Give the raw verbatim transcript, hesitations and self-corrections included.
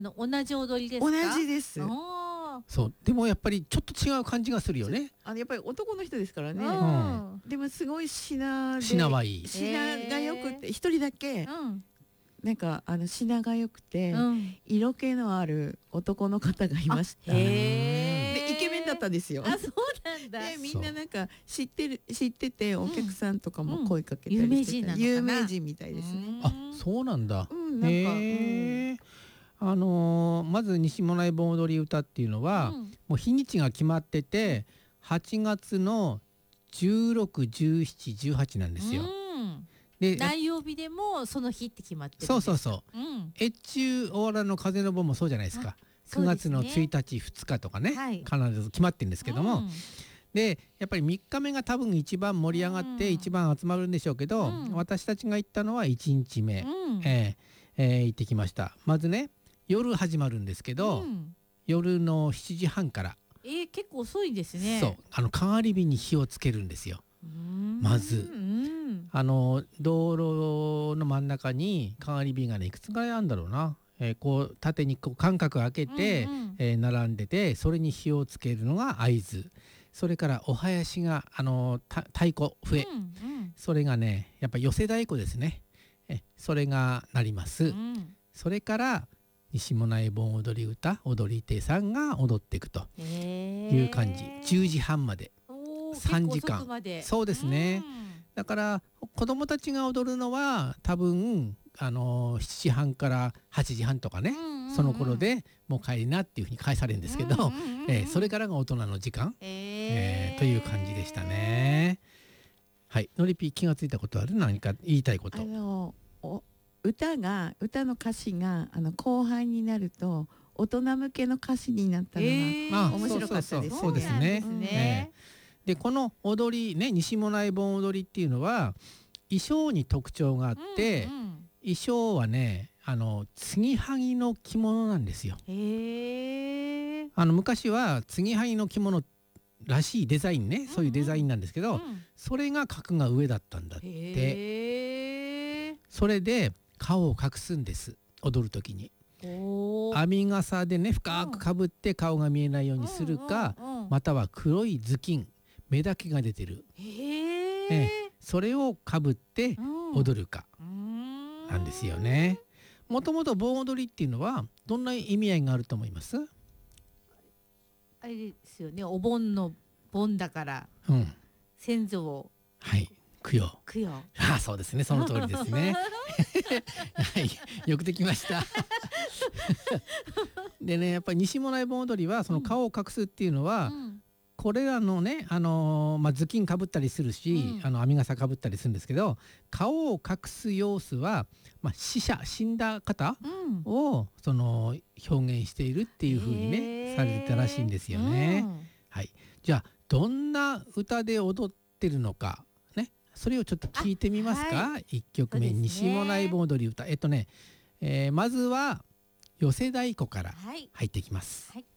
の同じ踊りです同か？ じです。 そうでもやっぱりちょっと違う感じがするよね。 あのやっぱり男の人ですからね、 うんうん、でもすごい品で品はいい、 品がよくて一人だけ、 うん、 なんかあの品がよくて、 うん、 色気のある男の方がいました。 へでイケメンだったんですよ。 あ、そうなんだ。 でみんななんか知ってる知っててお客さんとかも声かけたりうんうん、 してた、有名人みたいですね。 あ、そうなんだ。 うん、なんか、 へー、あのー、まず西馬音内盆踊り歌っていうのは、うん、もう日にちが決まっててはちがつのじゅうろく、じゅうしち、じゅうはちなんですよ。 うん、 で何曜日でもその日って決まってるんです。 そうそうそう、うん、越中大原の風の盆もそうじゃないですか。くがつのついたち、ふつかとかね、はい、必ず決まってるんですけども、うん、でやっぱりみっかめが多分一番盛り上がって一番集まるんでしょうけど、うん、私たちが行ったのはいちにちめ、うん、えーえー、行ってきました。まずね夜始まるんですけど、うん、夜のしちじはんから、 えー、結構遅いですね。 そうあのかがり火に火をつけるんですよ。まず、うん、あの道路の真ん中にかがり火がねいくつぐらいあるんだろうな、えー、こう縦にこう間隔開けて、うんうん、えー、並んでてそれに火をつけるのが合図。それからお囃子があの太鼓笛、うんうん、それがねやっぱ寄せ太鼓ですね。えそれが鳴ります、うん、それから西馬音内盆踊り歌踊り手さんが踊っていくという感じ。じゅうじはんまでさんじかん。そうですね、うん、だから子どもたちが踊るのは多分あのしちじはんからはちじはんとかね、うんうんうん、その頃でもう帰りなっていうふうに返されるんですけど、うんうんうん、えー、それからが大人の時間、えーえー、という感じでしたね。はい、のりぴー気がついたことある？何か言いたいこと。 あのお歌が歌の歌詞があの後半になると大人向けの歌詞になったのが、えー、面白かったです。 そうですね。でこの踊りね西馬音内盆踊りっていうのは衣装に特徴があって、うんうん、衣装はねあの継ぎはぎの着物なんですよ。へー。あの昔は継ぎはぎの着物らしいデザインね、うんうん、そういうデザインなんですけど、うん、それが格が上だったんだって。へー。それで顔を隠すんです踊る時に。編み笠でね深くかぶって顔が見えないようにするか、うんうんうん、または黒い頭巾目だけが出てる、へー、ええ、それをかぶって踊るか、うん、なんですよね。もともと盆踊りっていうのはどんな意味合いがあると思います？ あれですよね、お盆の盆だから、うん、先祖をはい供養供養。 ああそうですね、その通りですねはい、よくできましたでねやっぱり西馬音内盆踊りはその顔を隠すっていうのは、うん、これらのねあのー、まあ、頭巾かぶったりするし、うん、あの編み笠かぶったりするんですけど顔を隠す様子は、まあ、死者死んだ方を、うん、その表現しているっていう風にねされてたらしいんですよね、うん、はい。じゃあどんな歌で踊ってるのかそれをちょっと聞いてみますか。はい、いっきょくめ、西馬音内盆踊り歌、えっとね、えー、まずは寄せ太鼓から入っていきます。はいはい。